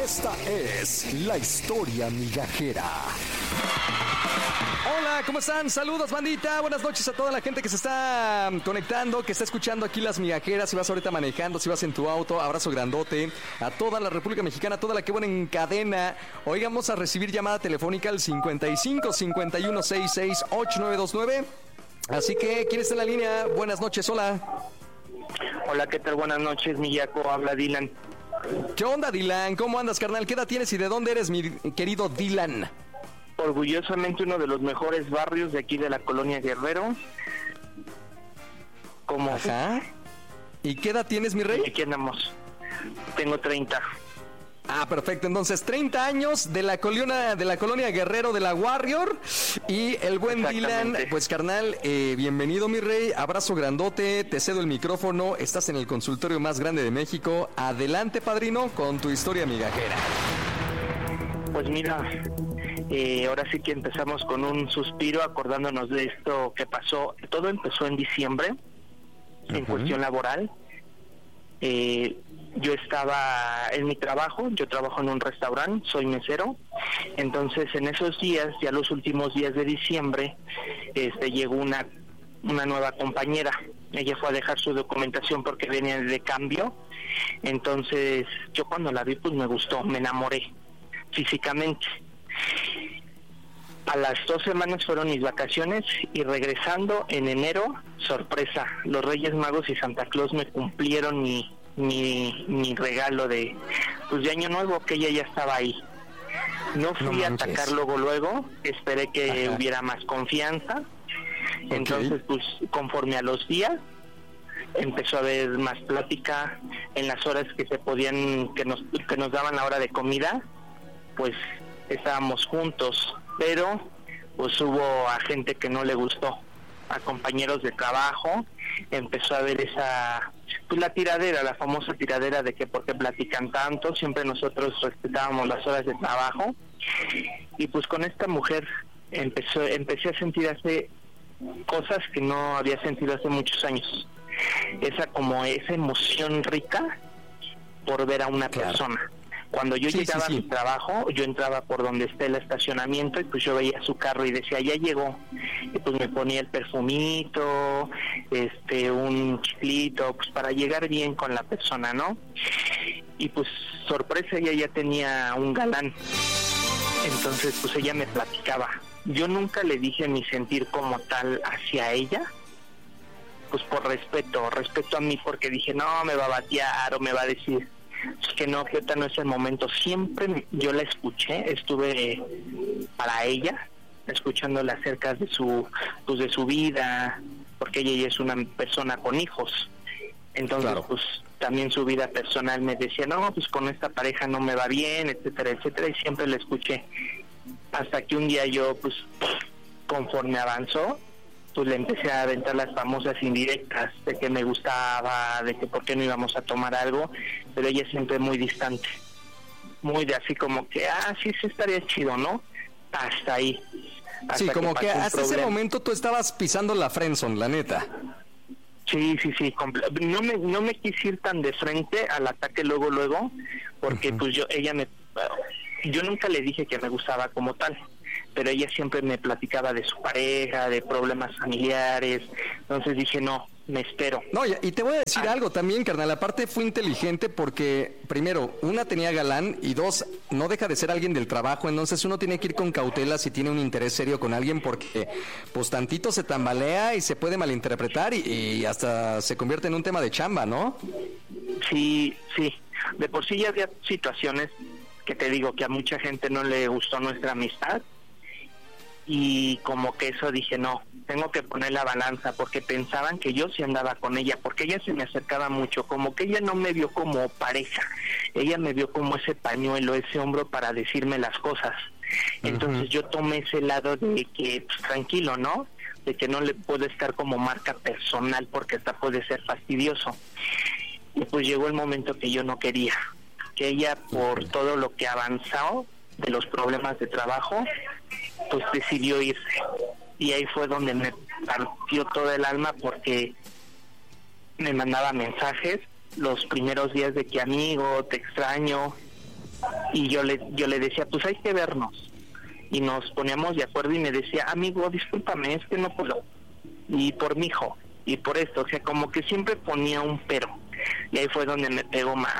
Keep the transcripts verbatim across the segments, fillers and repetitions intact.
Esta es la historia migajera. Hola, ¿cómo están? Saludos, bandita. Buenas noches a toda la gente que se está conectando, que está escuchando aquí las migajeras. Si vas ahorita manejando, si vas en tu auto, abrazo grandote a toda la República Mexicana, a toda la que van en cadena. Hoy vamos a recibir llamada telefónica al cincuenta y cinco, cincuenta y uno, sesenta y seis, ochenta y nueve veintinueve. Así que, ¿quién está en la línea? Buenas noches, hola. Hola, ¿qué tal? Buenas noches, Millaco. Habla Dylan. ¿Qué onda, Dylan? ¿Cómo andas, carnal? ¿Qué edad tienes y de dónde eres, mi querido Dylan? Orgullosamente uno de los mejores barrios de aquí de la colonia Guerrero. ¿Cómo? Ajá. ¿Y qué edad tienes, mi rey? Aquí andamos. Tengo treinta. Ah, perfecto. Entonces, treinta años de la colonia, de la colonia Guerrero de la Warrior. Y el buen Dylan, pues carnal, eh, bienvenido, mi rey. Abrazo grandote, te cedo el micrófono. Estás en el consultorio más grande de México. Adelante, padrino, con tu historia migajera. Pues mira, eh, ahora sí que empezamos con un suspiro acordándonos de esto que pasó. Todo empezó en diciembre, en uh-huh. cuestión laboral. Eh, yo estaba en mi trabajo, yo trabajo en un restaurante, soy mesero. Entonces en esos días, ya los últimos días de diciembre, este llegó una una nueva compañera. Ella fue a dejar su documentación porque venía de cambio. Entonces yo cuando la vi pues me gustó, me enamoré físicamente. A las dos semanas fueron mis vacaciones y regresando en enero, sorpresa, los Reyes Magos y Santa Claus me cumplieron mi mi, mi regalo de pues de Año Nuevo, que ella ya estaba ahí. No fui no a atacar luego luego, esperé que Ajá. hubiera más confianza. Okay. Entonces pues conforme a los días empezó a haber más plática en las horas que se podían, que nos que nos daban la hora de comida, pues estábamos juntos, pero pues hubo a gente que no le gustó, a compañeros de trabajo. Empezó a haber esa, pues la tiradera, la famosa tiradera de que porque platican tanto, siempre nosotros respetábamos las horas de trabajo. Y pues con esta mujer empezó, empecé a sentir hace cosas que no había sentido hace muchos años. Esa como esa emoción rica por ver a una claro. persona. Cuando yo sí, llegaba sí, sí. a mi trabajo, yo entraba por donde está el estacionamiento y pues yo veía su carro y decía, ya llegó. Y pues me ponía el perfumito, este, un chiclito, pues para llegar bien con la persona, ¿no? Y pues sorpresa, ella ya tenía un galán. Entonces pues ella me platicaba. Yo nunca le dije mi sentir como tal hacia ella, pues por respeto, respeto a mí, porque dije, no, me va a batear o me va a decir que no, que ahorita no es el momento. Siempre yo la escuché, estuve para ella, escuchándola acerca de su, pues de su vida, porque ella ya es una persona con hijos. Entonces, claro. pues también su vida personal me decía, no, pues con esta pareja no me va bien, etcétera, etcétera, y siempre la escuché. Hasta que un día yo, pues, conforme avanzó, pues le empecé a aventar las famosas indirectas de que me gustaba, de que por qué no íbamos a tomar algo, pero ella siempre muy distante, muy de así como que, ah, sí, sí estaría chido, ¿no? Hasta ahí. Hasta sí, como que, que hasta problema. Ese momento tú estabas pisando la friendzone, la neta. Sí, sí, sí, no me no me quise ir tan de frente al ataque luego, luego, porque uh-huh. pues yo, ella me, yo nunca le dije que me gustaba como tal, pero ella siempre me platicaba de su pareja, de problemas familiares. Entonces dije, no, me espero. No, y te voy a decir ah. algo también, carnal. Aparte fue inteligente porque, primero, una tenía galán y dos, no deja de ser alguien del trabajo. Entonces uno tiene que ir con cautela si tiene un interés serio con alguien, porque pues tantito se tambalea y se puede malinterpretar y, y hasta se convierte en un tema de chamba, ¿no? Sí, sí. De por sí ya había situaciones que te digo que a mucha gente no le gustó nuestra amistad. Y como que eso dije, no, tengo que poner la balanza, porque pensaban que yo sí andaba con ella, porque ella se me acercaba mucho, como que ella no me vio como pareja, ella me vio como ese pañuelo, ese hombro para decirme las cosas. Entonces uh-huh. yo tomé ese lado de que, pues, tranquilo, ¿no? De que no le puedo estar como marca personal, porque hasta puede ser fastidioso. Y pues llegó el momento que yo no quería, que ella, por todo lo que ha avanzado de los problemas de trabajo, pues decidió irse. Y ahí fue donde me partió todo el alma, porque me mandaba mensajes los primeros días de que amigo, te extraño, y yo le yo le decía, pues hay que vernos, y nos poníamos de acuerdo y me decía, amigo, discúlpame, es que no puedo, y por mi hijo, y por esto, o sea, como que siempre ponía un pero, y ahí fue donde me pegó más,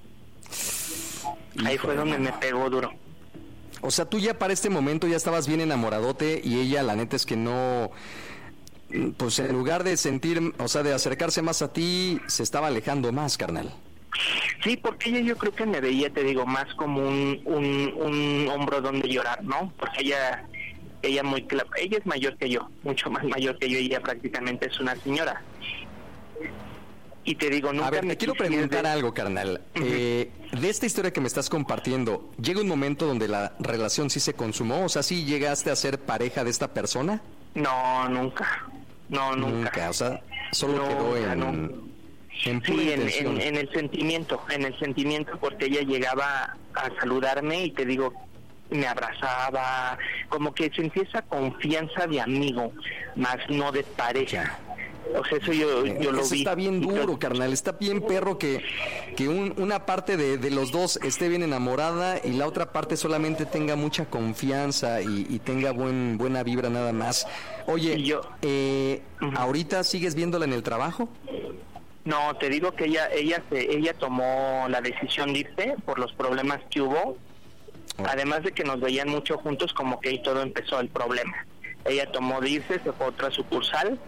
ahí Híjole, fue donde mano. me pegó duro. O sea, tú ya para este momento ya estabas bien enamoradote y ella, la neta es que no, pues en lugar de sentir, o sea, de acercarse más a ti, se estaba alejando más, carnal. Sí, porque ella yo creo que me veía, te digo, más como un, un, un hombro donde llorar, ¿no? Porque ella, ella muy clara, ella es mayor que yo, mucho más mayor que yo, y ella prácticamente es una señora. Y te digo, nunca A ver, me te quiero quise ir preguntar de- algo, carnal. Ujú. Eh, de esta historia que me estás compartiendo, ¿llega un momento donde la relación sí se consumó? O sea, ¿sí llegaste a ser pareja de esta persona? No, nunca, no, nunca. O sea, solo No, quedó ya en, no. en pura Sí, en, intención. en, en el sentimiento, en el sentimiento, porque ella llegaba a saludarme y te digo, me abrazaba, como que sentí esa confianza de amigo, más no de pareja. O sea, eso yo, yo lo Eso vi. está bien Y duro, todo- carnal. Está bien perro que, que un- una parte de, de los dos esté bien enamorada y la otra parte solamente tenga mucha confianza y, y tenga buen buena vibra nada más. Oye, Y yo- eh, Ujú. ¿ahorita sigues viéndola en el trabajo? No, te digo que ella ella se, ella tomó la decisión de irse por los problemas que hubo. Además de que nos veían mucho juntos, como que ahí todo empezó el problema. Ella tomó de irse, se fue a otra sucursal,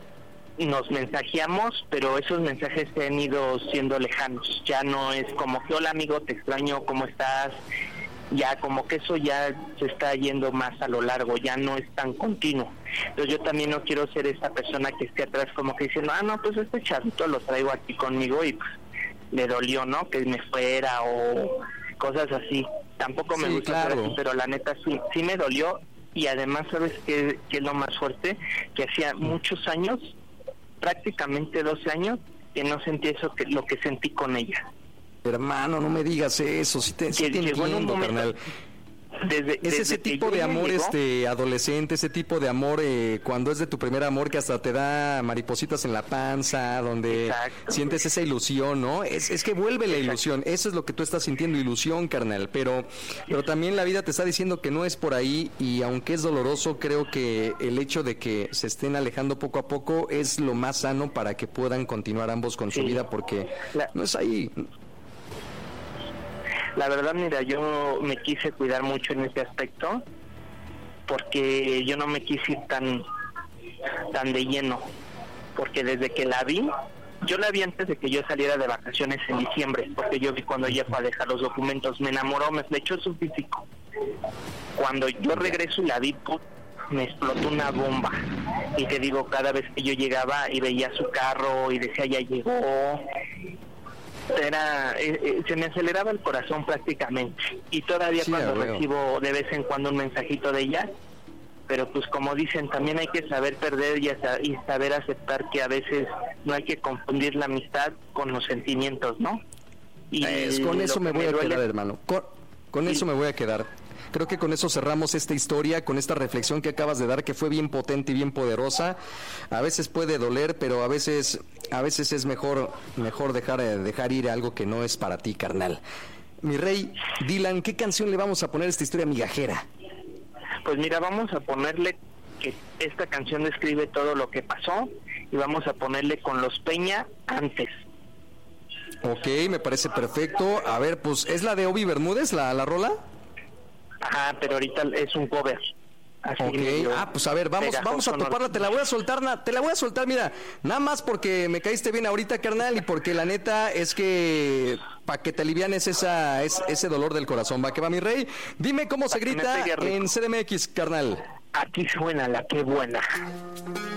nos mensajeamos, pero esos mensajes se han ido siendo lejanos. Ya no es como que, hola amigo, te extraño, ¿cómo estás? Ya como que eso ya se está yendo más a lo largo, ya no es tan continuo. Entonces yo también no quiero ser esa persona que esté atrás como que diciendo, ah, no, pues este chavito lo traigo aquí conmigo y pues le dolió, ¿no? Que me fuera o cosas así. Tampoco me Sí, gusta claro. ser así, pero la neta sí, sí me dolió. Y además, ¿sabes qué, qué es lo más fuerte? Que hacía muchos años, prácticamente doce años, que no sentí eso, que lo que sentí con ella. Hermano, no me digas eso. Sí te, sí Que te llegó en un entiendo, momento- carnal. Desde, Es desde ese que tipo yo de ella amor llegó, este adolescente, ese tipo de amor eh, cuando es de tu primer amor que hasta te da maripositas en la panza, donde Exacto. sientes esa ilusión, ¿no? Es, es que vuelve la Exacto. ilusión, eso es lo que tú estás sintiendo, ilusión, carnal, pero, pero también la vida te está diciendo que no es por ahí y aunque es doloroso, creo que el hecho de que se estén alejando poco a poco es lo más sano para que puedan continuar ambos con su Sí. vida porque La- no es ahí. La verdad, mira, yo me quise cuidar mucho en ese aspecto, porque yo no me quise ir tan, tan de lleno, porque desde que la vi, yo la vi antes de que yo saliera de vacaciones en diciembre, porque yo vi cuando ella fue a dejar los documentos, me enamoró, me flechó su físico. Cuando yo regreso y la vi, put, me explotó una bomba. Y te digo, cada vez que yo llegaba y veía su carro y decía, ya llegó, era eh, eh, se me aceleraba el corazón prácticamente. Y todavía Sí, cuando a huevo. recibo de vez en cuando un mensajito de ella, pero pues como dicen, también hay que saber perder y, asa- y saber aceptar que a veces no hay que confundir la amistad con los sentimientos, ¿no? Y Es, con lo eso que me voy a duele- quedar, hermano. Con, con Sí. eso me voy a quedar. Creo que con eso cerramos esta historia, con esta reflexión que acabas de dar, que fue bien potente y bien poderosa. A veces puede doler, pero a veces, a veces es mejor, mejor dejar, eh, dejar ir algo que no es para ti, carnal. Mi rey, Dylan, ¿qué canción le vamos a poner a esta historia migajera? Pues mira, vamos a ponerle que esta canción describe todo lo que pasó y vamos a ponerle con los Peña antes. Ok, me parece perfecto. A ver, pues, ¿es la de Obi Bermúdez, la, la rola? Ajá, pero ahorita es un cover. Así Ok, medio ah, pues a ver, vamos, pegajoso, vamos a ¿no? toparla, te la voy a soltar, na- te la voy a soltar, mira, nada más porque me caíste bien ahorita, carnal, y porque la neta es que para que te alivianes esa, es, ese dolor del corazón, va que va mi rey, dime cómo se Pa' que me grita pegue rico. en C D M X, carnal. Aquí suena la que buena.